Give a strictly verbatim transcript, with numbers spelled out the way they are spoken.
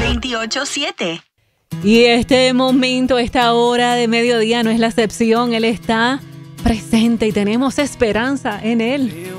veintiocho siete. Y este momento, esta hora de mediodía no es la excepción. Él está presente y tenemos esperanza en él.